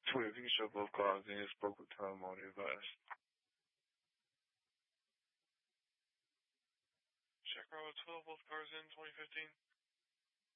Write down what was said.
If you can show both cars and you spoke with Tom on the advice. Check row 12, both cars in 2015.